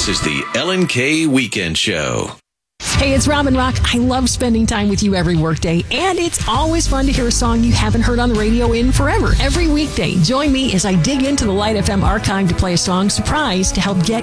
This is the Ellen K Weekend Show. Hey, it's Robin Rock. I love spending time with you every workday, and it's always fun to hear a song you haven't heard on the radio in forever. Every weekday, join me as I dig into the Light FM archive to play a song surprise to help get